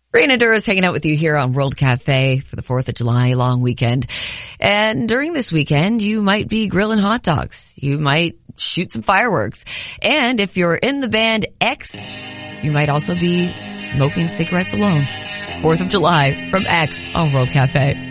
Raina Duras hanging out with you here on World Cafe for the 4th of July long weekend. And during this weekend, you might be grilling hot dogs. You might shoot some fireworks. And if you're in the band X, you might also be smoking cigarettes alone. It's 4th of July from X on World Cafe.